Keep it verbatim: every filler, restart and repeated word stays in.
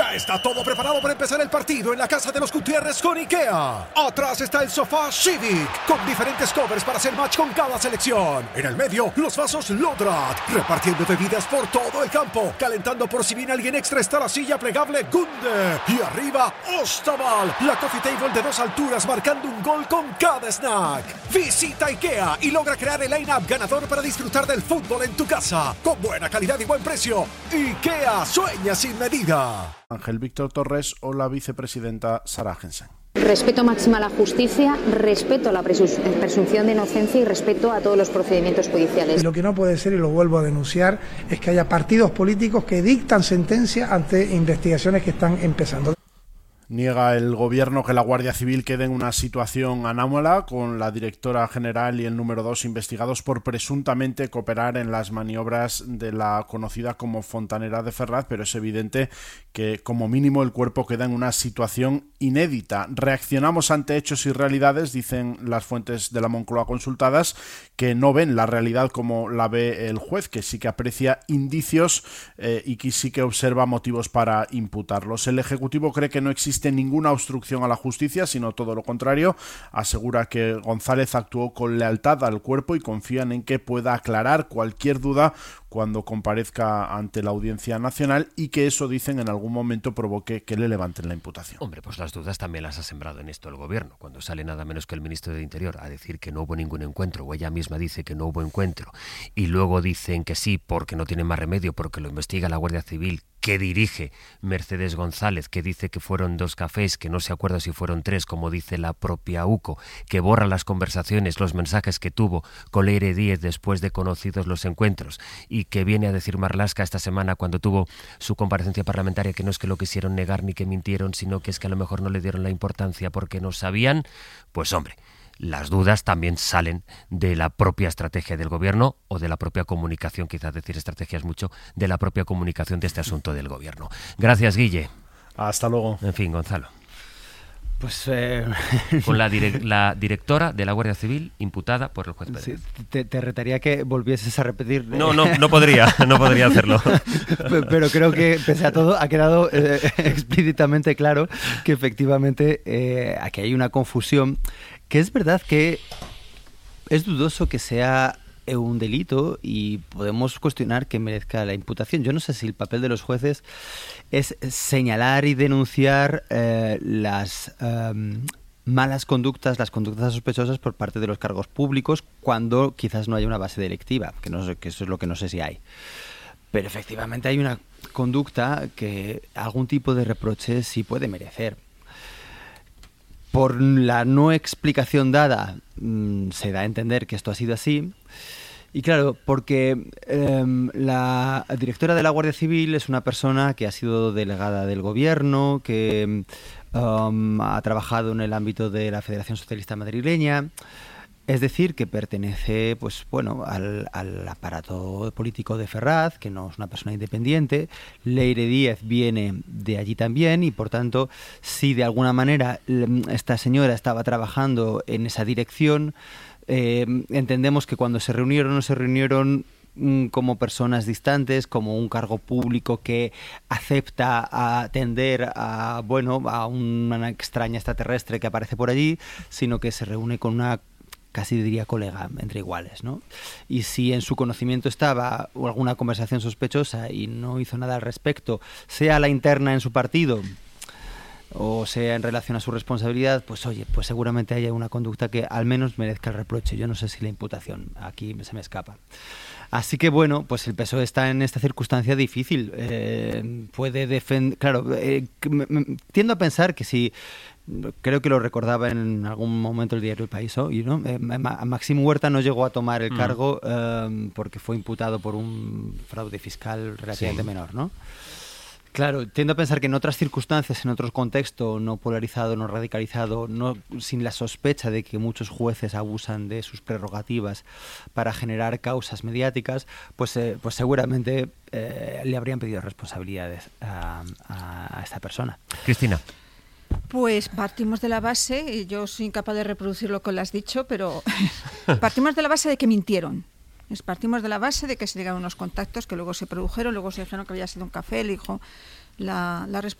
Ya está todo preparado para empezar el partido en la casa de los Gutiérrez con IKEA. Atrás está el sofá Civic, con diferentes covers para hacer match con cada selección. En el medio, los vasos Lodrat, repartiendo bebidas por todo el campo. Calentando por si viene alguien extra está la silla plegable Gunde. Y arriba, Ostaval, la coffee table de dos alturas marcando un gol con cada snack. Visita IKEA y logra crear el line-up ganador para disfrutar del fútbol en tu casa. Con buena calidad y buen precio. IKEA sueña sin medida. Ángel Víctor Torres o la vicepresidenta Sara Jensen. Respeto máximo a la justicia, respeto a la presunción de inocencia y respeto a todos los procedimientos judiciales. Lo que no puede ser, y lo vuelvo a denunciar, es que haya partidos políticos que dictan sentencia ante investigaciones que están empezando. Niega el gobierno que la Guardia Civil quede en una situación anómala, con la directora general y el número dos investigados por presuntamente cooperar en las maniobras de la conocida como Fontanera de Ferraz, pero es evidente que como mínimo el cuerpo queda en una situación inédita. Reaccionamos ante hechos y realidades, dicen las fuentes de la Moncloa consultadas, que no ven la realidad como la ve el juez, que sí que aprecia indicios eh, y que sí que observa motivos para imputarlos. El Ejecutivo cree que no existe ninguna obstrucción a la justicia, sino todo lo contrario. Asegura que González actuó con lealtad al cuerpo y confían en que pueda aclarar cualquier duda cuando comparezca ante la Audiencia Nacional y que eso, dicen, en algún momento provoque que le levanten la imputación. Hombre, pues las dudas también las ha sembrado en esto el gobierno, cuando sale nada menos que el ministro de Interior a decir que no hubo ningún encuentro, o ella misma dice que no hubo encuentro, y luego dicen que sí porque no tienen más remedio, porque lo investiga la Guardia Civil, que dirige Mercedes González, que dice que fueron dos cafés, que no se acuerda si fueron tres, como dice la propia U C O, que borra las conversaciones, los mensajes que tuvo con Leire Díez después de conocidos los encuentros, y que viene a decir Marlaska esta semana cuando tuvo su comparecencia parlamentaria que no es que lo quisieron negar ni que mintieron, sino que es que a lo mejor no le dieron la importancia porque no sabían. Pues hombre, las dudas también salen de la propia estrategia del gobierno o de la propia comunicación, quizás decir estrategia es mucho, de la propia comunicación de este asunto del gobierno. Gracias, Guille. Hasta luego. En fin, Gonzalo. Pues eh... con la, direc- la directora de la Guardia Civil imputada por el juez Pérez. Sí, te, te retaría que volvieses a repetir. No, no, no podría, no podría hacerlo. Pero creo que, pese a todo, ha quedado eh, explícitamente claro que efectivamente eh, aquí hay una confusión, que es verdad que es dudoso que sea un delito y podemos cuestionar que merezca la imputación. Yo no sé si el papel de los jueces es señalar y denunciar eh, las um, malas conductas, las conductas sospechosas por parte de los cargos públicos cuando quizás no haya una base delictiva, que, no sé, que eso es lo que no sé si hay. Pero efectivamente hay una conducta que algún tipo de reproche sí puede merecer. Por la no explicación dada, mmm, se da a entender que esto ha sido así. Y claro, porque eh, la directora de la Guardia Civil es una persona que ha sido delegada del gobierno, que um, ha trabajado en el ámbito de la Federación Socialista Madrileña. Es decir, que pertenece, pues bueno, al, al aparato político de Ferraz, que no es una persona independiente. Leire Díez viene de allí también y, por tanto, si de alguna manera esta señora estaba trabajando en esa dirección, eh, entendemos que cuando se reunieron, no se reunieron como personas distantes, como un cargo público que acepta atender a, bueno, a una extraña extraterrestre que aparece por allí, sino que se reúne con una, casi diría, colega, entre iguales, ¿no? Y si en su conocimiento estaba alguna conversación sospechosa y no hizo nada al respecto, sea la interna en su partido o sea en relación a su responsabilidad, pues oye, pues seguramente haya una conducta que al menos merezca el reproche. Yo no sé si la imputación, aquí se me escapa. Así que bueno, pues el P S O E está en esta circunstancia difícil. Eh, puede defender... Claro, eh, me, me, tiendo a pensar que si... Creo que lo recordaba en algún momento el diario El País hoy, ¿no? Eh, Maxim Huerta no llegó a tomar el cargo eh, porque fue imputado por un fraude fiscal relativamente sí. menor, ¿no? Claro, tiendo a pensar que en otras circunstancias, en otro contexto no polarizado, no radicalizado, no sin la sospecha de que muchos jueces abusan de sus prerrogativas para generar causas mediáticas, pues, eh, pues seguramente eh, le habrían pedido responsabilidades a, a, a esta persona. Cristina. Pues partimos de la base, y yo soy incapaz de reproducir lo que le has dicho, pero partimos de la base de que mintieron. Partimos de la base de que se llegaron unos contactos que luego se produjeron, luego se dijeron que había sido un café, le dijo la, la responsable